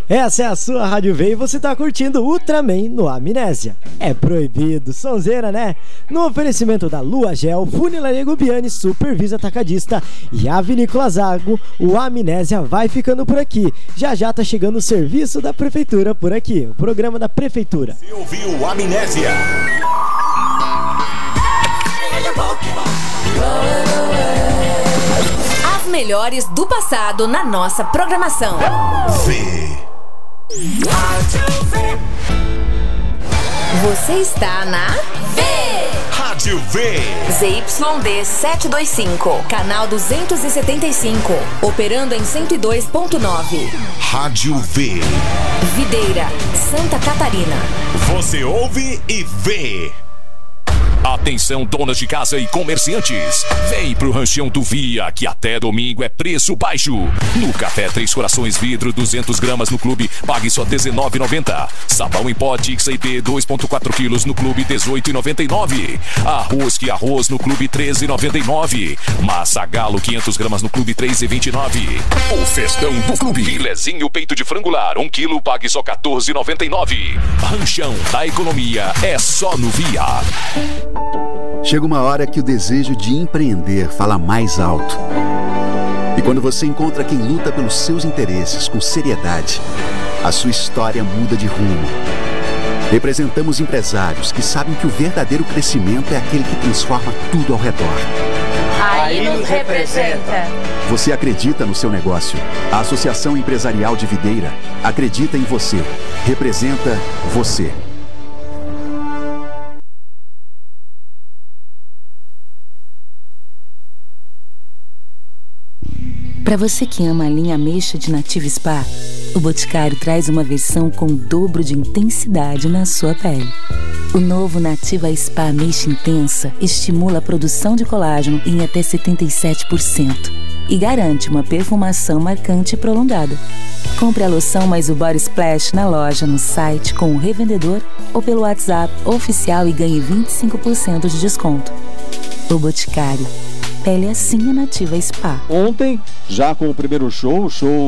Essa é a sua Rádio V e você tá curtindo Ultraman no Amnésia. É proibido, sonzeira, né? No oferecimento da Lua Gel, Funilaria Gubiani, Supervisa Atacadista e a Vinícola Zago, o Amnésia vai ficando por aqui. Já já tá chegando o serviço da Prefeitura por aqui, o programa da Prefeitura. Você ouviu Amnésia? As melhores do passado na nossa programação. Você está na Rádio V. ZYD 725, canal 275, operando em 102.9. Rádio V. Videira, Santa Catarina. Você ouve e vê. Atenção, donas de casa e comerciantes. Vem pro Ranchão do Via, que até domingo é preço baixo. No café Três Corações vidro, 200 gramas no clube, pague só R$19,90. Sabão em pó XAP 2,4 quilos no clube, R$18,99. Arroz que arroz no clube, R$13,99. Massa Galo 500 gramas no clube, R$3,29. O festão do clube. Filezinho peito de frangular, 1 quilo, pague só R$14,99. Ranchão da economia é só no Via. Chega uma hora que o desejo de empreender fala mais alto. E quando você encontra quem luta pelos seus interesses com seriedade, a sua história muda de rumo. Representamos empresários que sabem que o verdadeiro crescimento é aquele que transforma tudo ao redor. Aí nos representa. Você acredita no seu negócio. A Associação Empresarial de Videira acredita em você. Representa você. Para você que ama a linha ameixa de Nativa Spa, o Boticário traz uma versão com o dobro de intensidade na sua pele. O novo Nativa Spa Ameixa Intensa estimula a produção de colágeno em até 77% e garante uma perfumação marcante e prolongada. Compre a loção mais o Body Splash na loja, no site, com o revendedor ou pelo WhatsApp oficial e ganhe 25% de desconto. O Boticário. Pele assim é Nativa Spa. Ontem, já com o primeiro show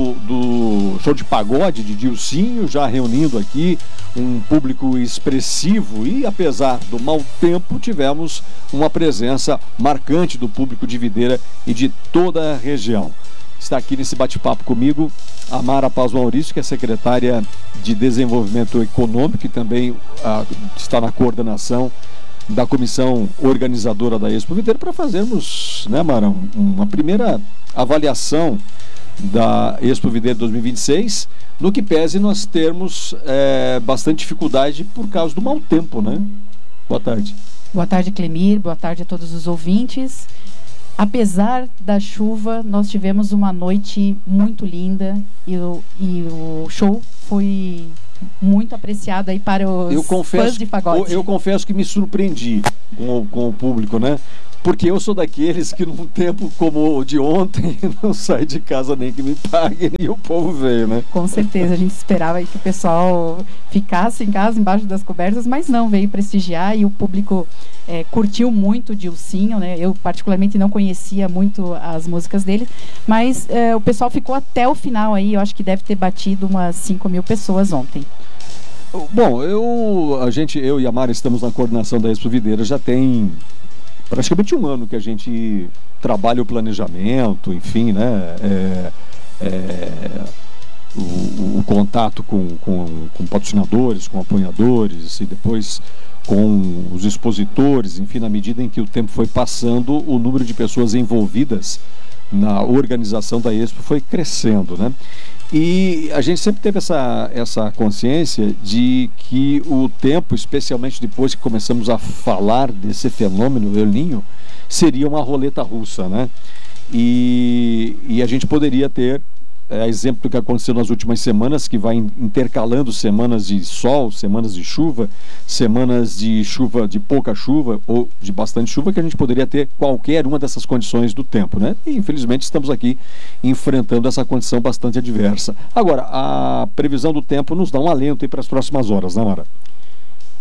de pagode de Dilcinho, já reunindo aqui um público expressivo e, apesar do mau tempo, tivemos uma presença marcante do público de Videira e de toda a região. Está aqui nesse bate-papo comigo a Mara Paz Maurício, que é secretária de Desenvolvimento Econômico e também está na coordenação da comissão organizadora da Expo Videira, para fazermos, né, Mara, uma primeira avaliação da Expo Videira 2026, no que pese nós termos bastante dificuldade por causa do mau tempo, né? Boa tarde. Boa tarde, Clemir, boa tarde a todos os ouvintes. Apesar da chuva, nós tivemos uma noite muito linda e o show foi muito apreciado aí para os fãs de pagode. Eu confesso que me surpreendi com o público, né? Porque eu sou daqueles que num tempo como o de ontem não sai de casa nem que me paguem, e o povo veio, né? Com certeza, a gente esperava aí que o pessoal ficasse em casa, embaixo das cobertas, mas não, veio prestigiar e o público curtiu muito o Dilcinho, né? Eu particularmente não conhecia muito as músicas dele, mas o pessoal ficou até o final aí, eu acho que deve ter batido umas 5.000 pessoas ontem. Bom, eu e a Mara estamos na coordenação da Expo Videira, já tem praticamente um ano que a gente trabalha o planejamento, enfim, né? O contato com patrocinadores, com apoiadores e depois com os expositores, enfim, na medida em que o tempo foi passando, o número de pessoas envolvidas na organização da Expo foi crescendo, né? E a gente sempre teve essa consciência de que o tempo, especialmente depois que começamos a falar desse fenômeno El Niño, seria uma roleta russa, né? E a gente poderia ter exemplo do que aconteceu nas últimas semanas, que vai intercalando semanas de sol, semanas de chuva, semanas de chuva, de pouca chuva ou de bastante chuva, que a gente poderia ter qualquer uma dessas condições do tempo, né? E infelizmente estamos aqui enfrentando essa condição bastante adversa. Agora, a previsão do tempo nos dá um alento aí para as próximas horas, né, Mara?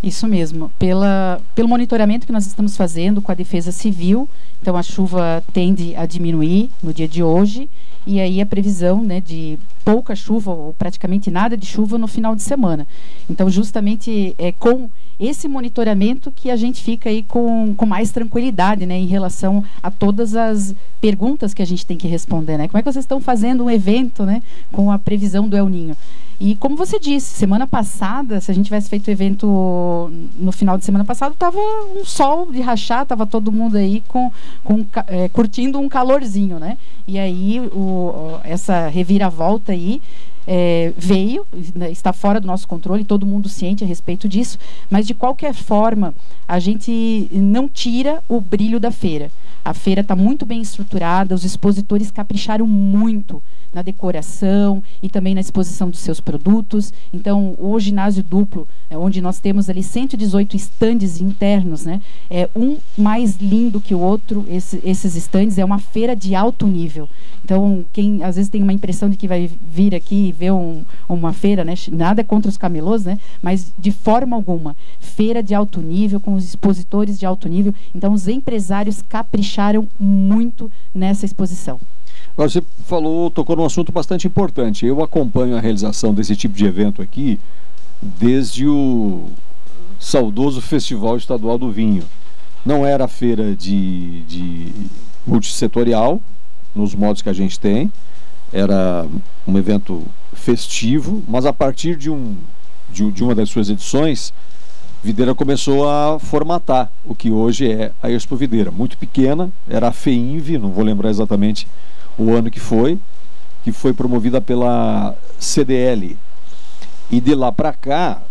Isso mesmo. Pelo monitoramento que nós estamos fazendo com a Defesa Civil, então a chuva tende a diminuir no dia de hoje, e aí a previsão, né, de pouca chuva ou praticamente nada de chuva no final de semana. Então, justamente com esse monitoramento que a gente fica aí com mais tranquilidade, né, em relação a todas as perguntas que a gente tem que responder, né? Como é que vocês estão fazendo um evento, né, com a previsão do El Niño? E como você disse, semana passada, se a gente tivesse feito o evento no final de semana passado, estava um sol de rachar, estava todo mundo aí curtindo um calorzinho, né? E aí essa reviravolta aí veio, está fora do nosso controle, todo mundo ciente a respeito disso, mas de qualquer forma, a gente não tira o brilho da feira. A feira está muito bem estruturada, os expositores capricharam muito na decoração e também na exposição dos seus produtos. Então, o ginásio duplo, onde nós temos ali 118 estandes internos, né? Um mais lindo que o outro, esses estandes, é uma feira de alto nível. Então, quem às vezes tem uma impressão de que vai vir aqui e ver uma feira, né? Nada contra os camelôs, né? Mas de forma alguma, feira de alto nível, com os expositores de alto nível. Então, os empresários capricharam muito nessa exposição. Agora, você tocou num assunto bastante importante. Eu acompanho a realização desse tipo de evento aqui desde o saudoso Festival Estadual do Vinho. Não era feira de multissetorial, nos modos que a gente tem, era um evento festivo, mas a partir de uma das suas edições, Videira começou a formatar o que hoje é a Expo Videira. Muito pequena, era a FEINV, não vou lembrar exatamente o ano que foi promovida pela CDL. E de lá para cá,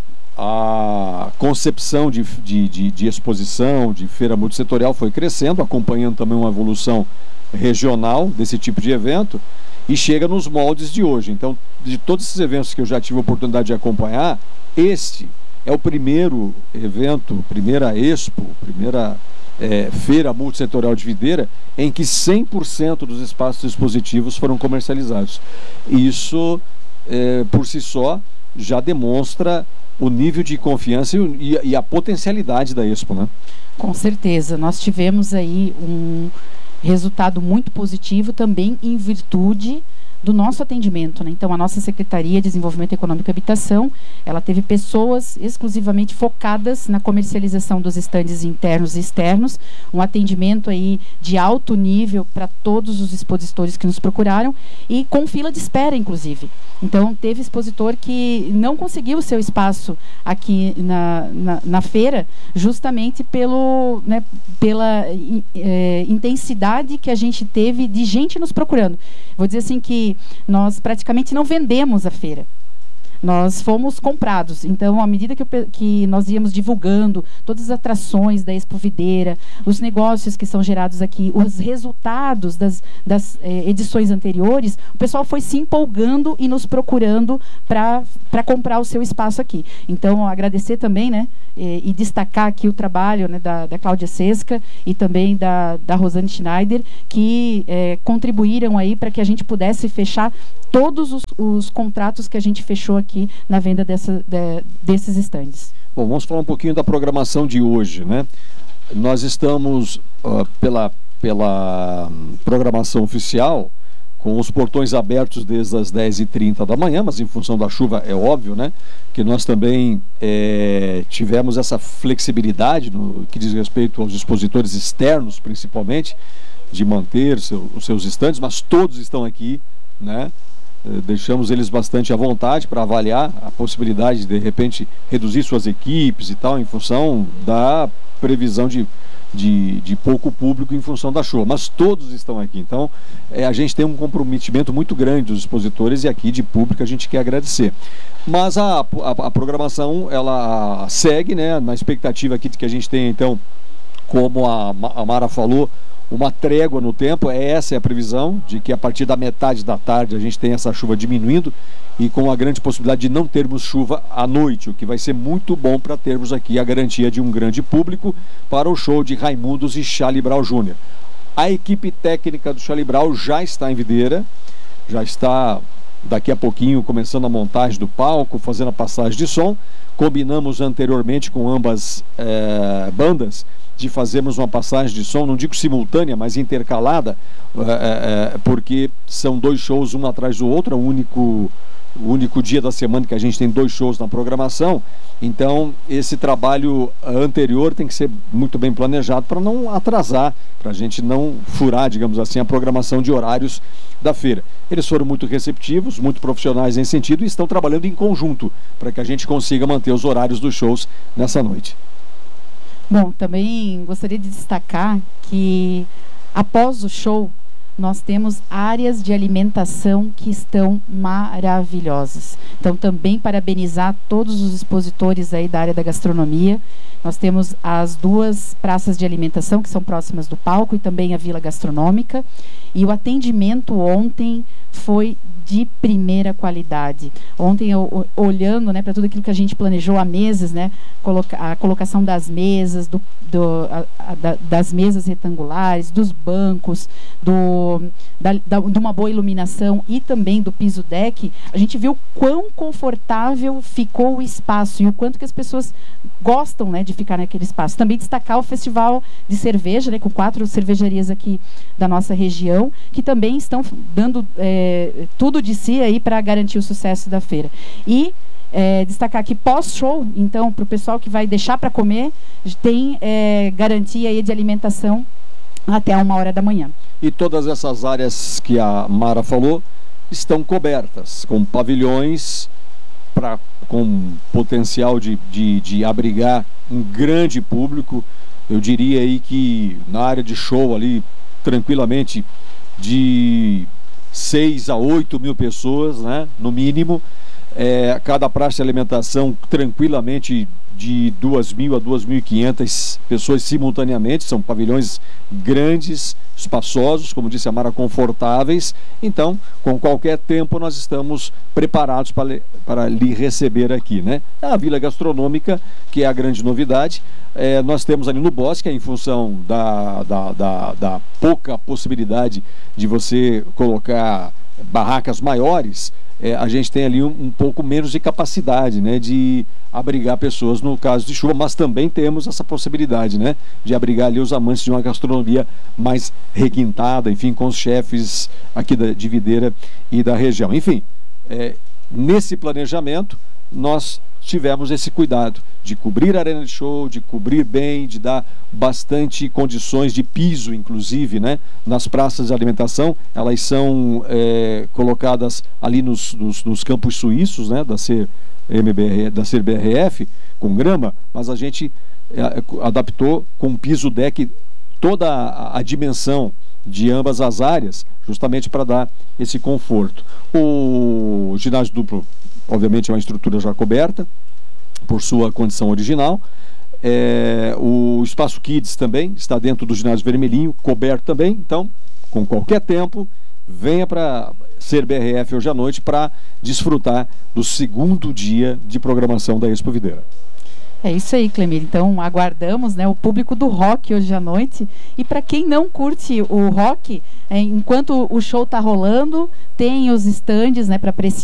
a concepção de exposição, de feira multissetorial foi crescendo, acompanhando também uma evolução regional desse tipo de evento, e chega nos moldes de hoje. Então, de todos esses eventos que eu já tive a oportunidade de acompanhar, este é o primeiro evento, primeira expo, primeira feira multissetorial de Videira em que 100% dos espaços expositivos foram comercializados. Isso, por si só, já demonstra o nível de confiança e a potencialidade da Expo, né? Com certeza. Nós tivemos aí um resultado muito positivo também em virtude do nosso atendimento, né? Então, a nossa Secretaria de Desenvolvimento Econômico e Habitação, ela teve pessoas exclusivamente focadas na comercialização dos estandes internos e externos, um atendimento aí de alto nível para todos os expositores que nos procuraram e com fila de espera, inclusive. Então, teve expositor que não conseguiu o seu espaço aqui na feira, justamente pela intensidade que a gente teve de gente nos procurando. Vou dizer assim que nós praticamente não vendemos a feira. Nós fomos comprados. Então, à medida que nós íamos divulgando todas as atrações da Expo Videira, os negócios que são gerados aqui, os resultados das edições anteriores, o pessoal foi se empolgando e nos procurando para comprar o seu espaço aqui. Então, agradecer também, né, e destacar aqui o trabalho, né, da Cláudia Sesca e também da Rosane Schneider, que contribuíram aí para que a gente pudesse fechar todos os contratos que a gente fechou aqui na venda desses estandes. Bom, vamos falar um pouquinho da programação de hoje, né? Nós estamos pela programação oficial com os portões abertos desde as 10h30 da manhã, mas em função da chuva é óbvio, né, que nós também tivemos essa flexibilidade no que diz respeito aos expositores externos, principalmente, de manter os seus estandes, mas todos estão aqui, né? Deixamos eles bastante à vontade para avaliar a possibilidade de repente reduzir suas equipes e tal, em função da previsão de pouco público em função da chuva, mas todos estão aqui. Então a gente tem um comprometimento muito grande dos expositores e aqui de público a gente quer agradecer. Mas a programação ela segue, né, na expectativa aqui de que a gente tenha, então, como a Mara falou, uma trégua no tempo. Essa é a previsão, de que a partir da metade da tarde a gente tem essa chuva diminuindo e com a grande possibilidade de não termos chuva à noite, o que vai ser muito bom para termos aqui a garantia de um grande público para o show de Raimundos e Charlie Brown Jr. A equipe técnica do Charlie Brown já está em Videira, já está daqui a pouquinho começando a montagem do palco, fazendo a passagem de som. Combinamos anteriormente com ambas bandas de fazermos uma passagem de som, não digo simultânea, mas intercalada, porque são 2 shows um atrás do outro, é o único dia da semana que a gente tem 2 shows na programação. Então esse trabalho anterior tem que ser muito bem planejado para não atrasar, para a gente não furar, digamos assim, a programação de horários da feira. Eles foram muito receptivos, muito profissionais nesse sentido, e estão trabalhando em conjunto para que a gente consiga manter os horários dos shows nessa noite. Bom, também gostaria de destacar que após o show nós temos áreas de alimentação que estão maravilhosas. Então, também parabenizar todos os expositores aí da área da gastronomia. Nós temos as 2 praças de alimentação que são próximas do palco e também a Vila Gastronômica. E o atendimento ontem foi de primeira qualidade. Ontem, olhando, né, para tudo aquilo que a gente planejou, a mesas, né, a colocação das mesas, das mesas retangulares, dos bancos, de uma boa iluminação e também do piso deck, a gente viu quão confortável ficou o espaço e o quanto que as pessoas gostam, né, de ficar naquele espaço. Também destacar o festival de cerveja, né, com 4 cervejarias aqui da nossa região, que também estão dando tudo de si aí para garantir o sucesso da feira. E destacar que pós-show, então, para o pessoal que vai deixar para comer, tem garantia aí de alimentação até 1h da manhã. E todas essas áreas que a Mara falou estão cobertas com pavilhões com potencial de abrigar um grande público. Eu diria aí que na área de show ali, tranquilamente, de 6 a 8 mil pessoas, né, no mínimo. Cada praça de alimentação tranquilamente de 2.000 a 2.500 pessoas simultaneamente. São pavilhões grandes, espaçosos, como disse a Mara, confortáveis. Então, com qualquer tempo nós estamos preparados para lhe receber aqui, né? A Vila Gastronômica, que é a grande novidade, nós temos ali no Bosque, em função da pouca possibilidade de você colocar barracas maiores, a gente tem ali um pouco menos de capacidade, né, de abrigar pessoas no caso de chuva, mas também temos essa possibilidade, né, de abrigar ali os amantes de uma gastronomia mais requintada, enfim, com os chefes aqui de Videira e da região. Enfim, nesse planejamento nós tivemos esse cuidado de cobrir a arena de show, de cobrir bem, de dar bastante condições de piso, inclusive, né, nas praças de alimentação. Elas são colocadas ali nos campos suíços, né, da CBRF, com grama, mas a gente adaptou com piso deck toda a dimensão de ambas as áreas, justamente para dar esse conforto. O ginásio duplo, obviamente, é uma estrutura já coberta por sua condição original. O espaço Kids também está dentro do ginásio vermelhinho, coberto também. Então, com qualquer tempo, venha para ser BRF hoje à noite para desfrutar do segundo dia de programação da Expo Videira. É isso aí, Clemir. Então, aguardamos, né, o público do rock hoje à noite. E para quem não curte o rock, enquanto o show está rolando, tem os estandes, né, para apreciar